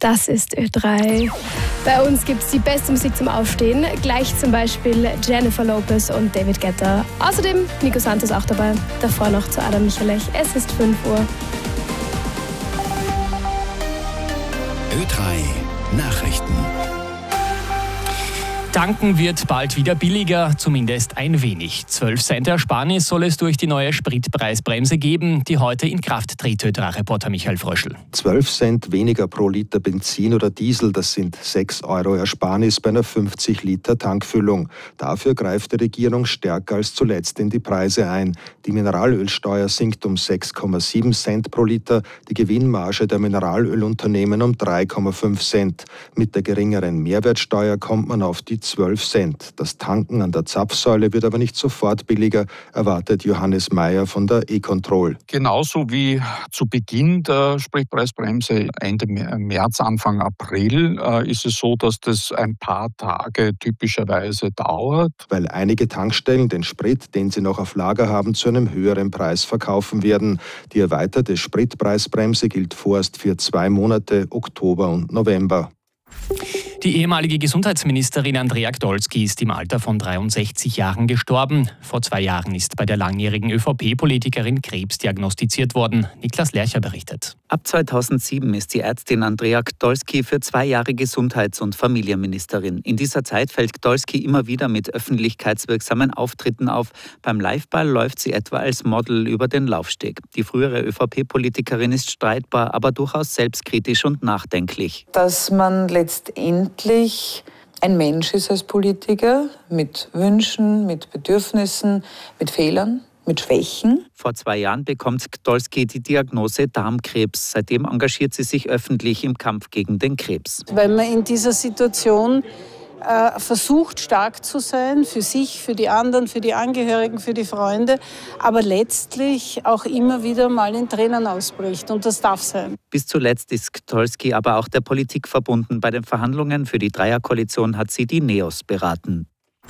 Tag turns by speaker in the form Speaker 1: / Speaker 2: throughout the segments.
Speaker 1: Das ist Ö3. Bei uns gibt es die beste Musik zum Aufstehen. Gleich zum Beispiel Jennifer Lopez und David Guetta. Außerdem Nico Santos auch dabei. Davor noch zu Adam Michalech. Es ist 5 Uhr.
Speaker 2: Ö3 Nachrichten.
Speaker 3: Tanken wird bald wieder billiger, zumindest ein wenig. 12 Cent Ersparnis soll es durch die neue Spritpreisbremse geben, die heute in Kraft tritt, Ö3-Reporter Michael Fröschl.
Speaker 4: 12 Cent weniger pro Liter Benzin oder Diesel, das sind 6 € Ersparnis bei einer 50 Liter Tankfüllung. Dafür greift die Regierung stärker als zuletzt in die Preise ein. Die Mineralölsteuer sinkt um 6,7 Cent pro Liter, die Gewinnmarge der Mineralölunternehmen um 3,5 Cent. Mit der geringeren Mehrwertsteuer kommt man auf die 12 Cent. Das Tanken an der Zapfsäule wird aber nicht sofort billiger, erwartet Johannes Mayer von der E-Control.
Speaker 5: Genauso wie zu Beginn der Spritpreisbremse Ende März, Anfang April ist es so, dass das ein paar Tage typischerweise dauert.
Speaker 4: Weil einige Tankstellen den Sprit, den sie noch auf Lager haben, zu einem höheren Preis verkaufen werden. Die erweiterte Spritpreisbremse gilt vorerst für 2 Monate, Oktober und November.
Speaker 3: Die ehemalige Gesundheitsministerin Andrea Gdolski ist im Alter von 63 Jahren gestorben. Vor 2 Jahren ist bei der langjährigen ÖVP-Politikerin Krebs diagnostiziert worden. Niklas Lercher berichtet.
Speaker 6: Ab 2007 ist die Ärztin Andrea Gdolski für 2 Jahre Gesundheits- und Familienministerin. In dieser Zeit fällt Gdolski immer wieder mit öffentlichkeitswirksamen Auftritten auf. Beim Liveball läuft sie etwa als Model über den Laufsteg. Die frühere ÖVP-Politikerin ist streitbar, aber durchaus selbstkritisch und nachdenklich.
Speaker 7: Dass man letztendlich ein Mensch ist als Politiker mit Wünschen, mit Bedürfnissen, mit Fehlern, mit Schwächen.
Speaker 6: Vor 2 Jahren bekommt Gdolski die Diagnose Darmkrebs. Seitdem engagiert sie sich öffentlich im Kampf gegen den Krebs.
Speaker 8: Weil man in dieser Situation versucht, stark zu sein, für sich, für die anderen, für die Angehörigen, für die Freunde, aber letztlich auch immer wieder mal in Tränen ausbricht. Und das darf sein.
Speaker 6: Bis zuletzt ist Gdolski aber auch der Politik verbunden. Bei den Verhandlungen für die Dreierkoalition hat sie die NEOS beraten.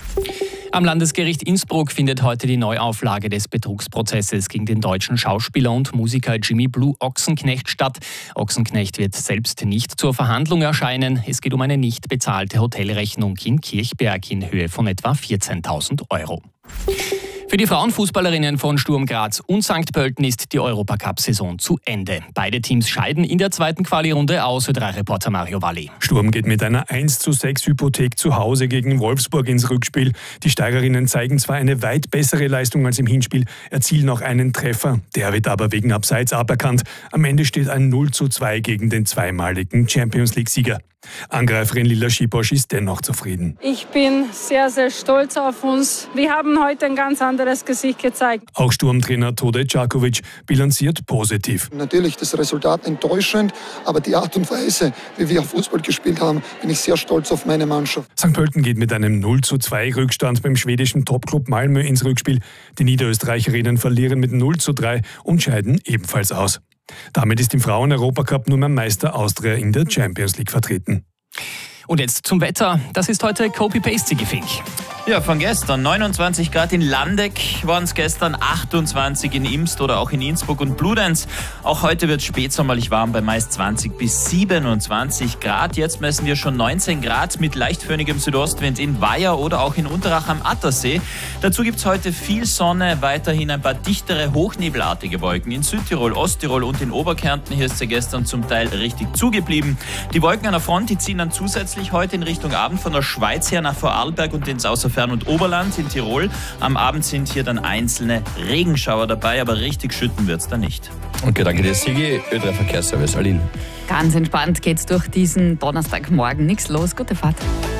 Speaker 3: Am Landesgericht Innsbruck findet heute die Neuauflage des Betrugsprozesses gegen den deutschen Schauspieler und Musiker Jimmy Blue Ochsenknecht statt. Ochsenknecht wird selbst nicht zur Verhandlung erscheinen. Es geht um eine nicht bezahlte Hotelrechnung in Kirchberg in Höhe von etwa 14.000 €. Für die Frauenfußballerinnen von Sturm Graz und St. Pölten ist die Europacup-Saison zu Ende. Beide Teams scheiden in der zweiten Quali-Runde aus, Ö3-Reporter Mario Valli.
Speaker 9: Sturm geht mit einer 1:6 Hypothek zu Hause gegen Wolfsburg ins Rückspiel. Die Steigerinnen zeigen zwar eine weit bessere Leistung als im Hinspiel, erzielen auch einen Treffer. Der wird aber wegen Abseits aberkannt. Am Ende steht ein 0:2 gegen den zweimaligen Champions-League-Sieger. Angreiferin Lila Schibosch ist dennoch zufrieden.
Speaker 8: Ich bin sehr, sehr stolz auf uns. Wir haben heute ein ganz anderes Gesicht gezeigt.
Speaker 9: Auch Sturmtrainer Tode Đaković bilanziert positiv.
Speaker 10: Natürlich das Resultat enttäuschend, aber die Art und Weise, wie wir Fußball gespielt haben, bin ich sehr stolz auf meine Mannschaft.
Speaker 9: St. Pölten geht mit einem 0:2 Rückstand beim schwedischen Topclub Malmö ins Rückspiel. Die Niederösterreicherinnen verlieren mit 0:3 und scheiden ebenfalls aus. Damit ist im Frauen-Europacup nur mehr Meister Austria in der Champions League vertreten.
Speaker 3: Und jetzt zum Wetter. Das ist heute Copy-Paste, Sigi Fink.
Speaker 11: Ja, von gestern. 29 Grad in Landeck waren es gestern, 28 in Imst oder auch in Innsbruck und Bludenz. Auch heute wird es spätsommerlich warm bei meist 20 bis 27 Grad. Jetzt messen wir schon 19 Grad mit leicht föhnigem Südostwind in Weiher oder auch in Unterach am Attersee. Dazu gibt es heute viel Sonne, weiterhin ein paar dichtere, hochnebelartige Wolken in Südtirol, Osttirol und in Oberkärnten. Hier ist es gestern zum Teil richtig zugeblieben. Die Wolken an der Front, die ziehen dann zusätzlich heute in Richtung Abend von der Schweiz her nach Vorarlberg und ins Außerfern- und Oberland in Tirol. Am Abend sind hier dann einzelne Regenschauer dabei, aber richtig schütten wird es da nicht.
Speaker 12: Okay, danke dir, Sigi. Ö3 Verkehrsservice, Aline.
Speaker 13: Ganz entspannt geht's durch diesen Donnerstagmorgen. Nichts los, gute Fahrt.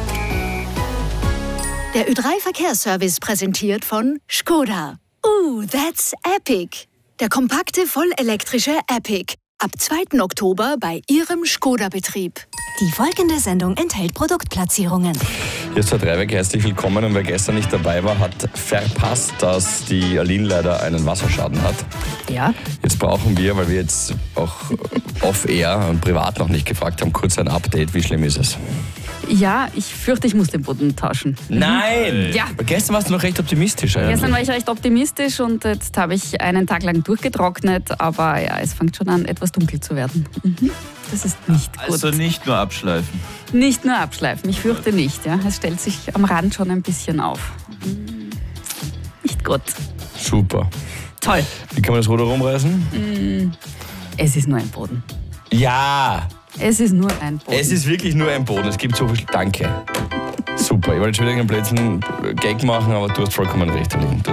Speaker 14: Der Ö3 Verkehrsservice präsentiert von Škoda. That's epic. Der kompakte, vollelektrische Epic. Ab 2. Oktober bei Ihrem Škoda-Betrieb. Die folgende Sendung enthält Produktplatzierungen.
Speaker 12: Hier ist der Dreiweg, herzlich willkommen. Und wer gestern nicht dabei war, hat verpasst, dass die Aline leider einen Wasserschaden hat.
Speaker 13: Ja.
Speaker 12: Jetzt brauchen wir, weil wir jetzt auch off-air und privat noch nicht gefragt haben, kurz ein Update. Wie schlimm ist es?
Speaker 13: Ja, ich fürchte, ich muss den Boden tauschen.
Speaker 12: Nein!
Speaker 13: Ja.
Speaker 12: Gestern warst du noch recht optimistisch. Eigentlich.
Speaker 13: Gestern war ich recht optimistisch und jetzt habe ich einen Tag lang durchgetrocknet, aber ja, es fängt schon an, etwas dunkel zu werden. Das ist nicht gut.
Speaker 11: Also nicht nur abschleifen.
Speaker 13: Nicht nur abschleifen, ich fürchte nicht. Ja. Es stellt sich am Rand schon ein bisschen auf. Nicht gut.
Speaker 12: Super.
Speaker 13: Toll.
Speaker 12: Wie kann man das Ruder rumreißen?
Speaker 13: Es ist nur ein Boden.
Speaker 12: Ja!
Speaker 13: Es ist nur ein Boden.
Speaker 12: Es ist wirklich nur ein Boden. Es gibt so viel. Danke. Super. Ich wollte schon wieder einen Blödsinn Gag machen, aber du hast vollkommen recht, Aline. Du